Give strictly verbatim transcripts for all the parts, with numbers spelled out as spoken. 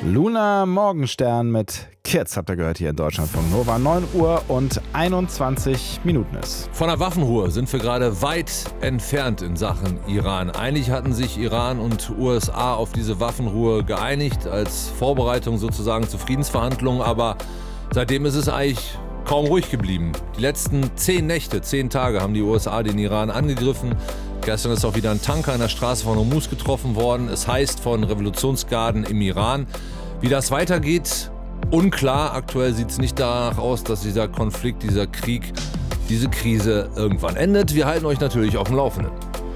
Luna Morgenstern mit Kids habt ihr gehört hier in Deutschland von Nova. neun Uhr und einundzwanzig Minuten ist. Von der Waffenruhe sind wir gerade weit entfernt in Sachen Iran. Eigentlich hatten sich Iran und U S A auf diese Waffenruhe geeinigt, als Vorbereitung sozusagen zu Friedensverhandlungen. Aber seitdem ist es eigentlich kaum ruhig geblieben. Die letzten zehn Nächte, zehn Tage haben die U S A den Iran angegriffen. Gestern ist auch wieder ein Tanker an der Straße von Hormuz getroffen worden. Es heißt von Revolutionsgarden im Iran. Wie das weitergeht, unklar. Aktuell sieht es nicht danach aus, dass dieser Konflikt, dieser Krieg, diese Krise irgendwann endet. Wir halten euch natürlich auf dem Laufenden.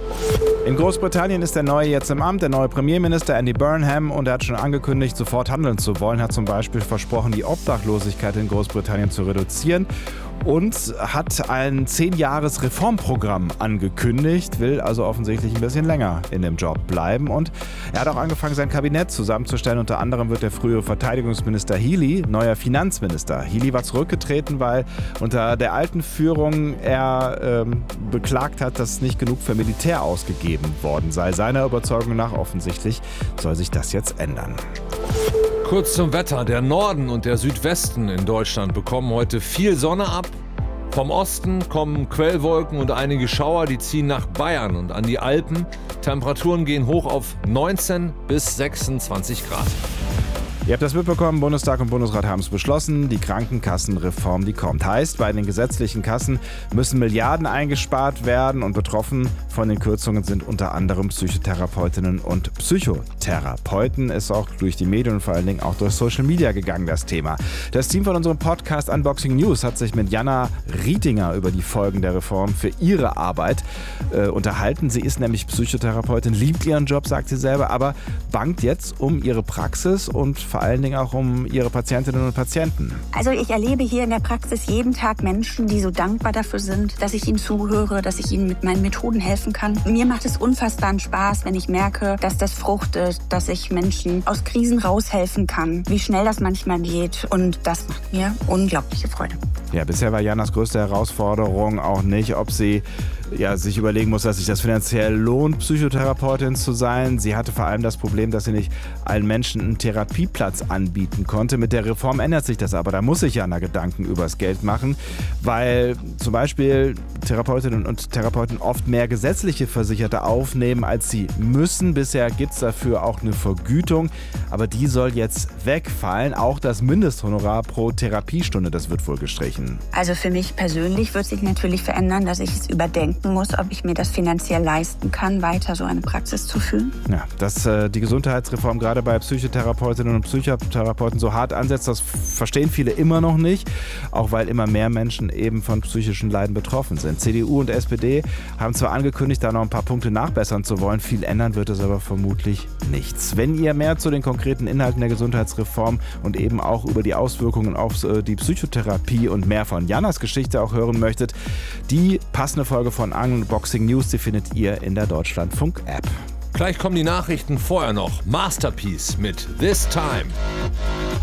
In Großbritannien ist der Neue jetzt im Amt, der neue Premierminister Andy Burnham, und er hat schon angekündigt, sofort handeln zu wollen, hat zum Beispiel versprochen, die Obdachlosigkeit in Großbritannien zu reduzieren und hat ein zehn-Jahres-Reformprogramm angekündigt, will also offensichtlich ein bisschen länger in dem Job bleiben, und er hat auch angefangen, sein Kabinett zusammenzustellen. Unter anderem wird der frühere Verteidigungsminister Healey neuer Finanzminister. Healey war zurückgetreten, weil unter der alten Führung er ähm, beklagt hat, dass nicht genug für Militär ausgegeben worden sei. Seiner Überzeugung nach offensichtlich soll sich das jetzt ändern. Kurz zum Wetter. Der Norden und der Südwesten in Deutschland bekommen heute viel Sonne ab. Vom Osten kommen Quellwolken und einige Schauer, die ziehen nach Bayern und an die Alpen. Temperaturen gehen hoch auf neunzehn bis sechsundzwanzig Grad. Ihr habt das mitbekommen, Bundestag und Bundesrat haben es beschlossen, die Krankenkassenreform, die kommt. Heißt, bei den gesetzlichen Kassen müssen Milliarden eingespart werden, und betroffen von den Kürzungen sind unter anderem Psychotherapeutinnen und Psychotherapeuten. Ist auch durch die Medien und vor allen Dingen auch durch Social Media gegangen, das Thema. Das Team von unserem Podcast Unboxing News hat sich mit Jana Rietinger über die Folgen der Reform für ihre Arbeit äh, unterhalten. Sie ist nämlich Psychotherapeutin, liebt ihren Job, sagt sie selber, aber bangt jetzt um ihre Praxis und vor allen Dingen auch um ihre Patientinnen und Patienten. Also ich erlebe hier in der Praxis jeden Tag Menschen, die so dankbar dafür sind, dass ich ihnen zuhöre, dass ich ihnen mit meinen Methoden helfen kann. Mir macht es unfassbaren Spaß, wenn ich merke, dass das fruchtet, dass ich Menschen aus Krisen raushelfen kann, wie schnell das manchmal geht, und das macht mir unglaubliche Freude. Ja, bisher war Janas größte Herausforderung auch nicht, ob sie ja, sich überlegen muss, dass sich das finanziell lohnt, Psychotherapeutin zu sein. Sie hatte vor allem das Problem, dass sie nicht allen Menschen einen Therapieplatz anbieten konnte. Mit der Reform ändert sich das aber. Da muss sich Jana Gedanken übers Geld machen, weil zum Beispiel Therapeutinnen und Therapeuten oft mehr gesetzliche Versicherte aufnehmen, als sie müssen. Bisher gibt es dafür auch eine Vergütung, aber die soll jetzt wegfallen. Auch das Mindesthonorar pro Therapiestunde, das wird wohl gestrichen. Also für mich persönlich wird sich natürlich verändern, dass ich es überdenken muss, ob ich mir das finanziell leisten kann, weiter so eine Praxis zu führen. Ja, dass äh, die Gesundheitsreform gerade bei Psychotherapeutinnen und Psychotherapeuten so hart ansetzt, das verstehen viele immer noch nicht, auch weil immer mehr Menschen eben von psychischen Leiden betroffen sind. C D U und S P D haben zwar angekündigt, da noch ein paar Punkte nachbessern zu wollen, viel ändern wird es aber vermutlich nichts. Wenn ihr mehr zu den konkreten Inhalten der Gesundheitsreform und eben auch über die Auswirkungen auf äh, die Psychotherapie und mehr von Janas Geschichte auch hören möchtet, die passende Folge von Unboxing News, die findet ihr in der Deutschlandfunk-App. Gleich kommen die Nachrichten, vorher noch Masterpiece mit This Time.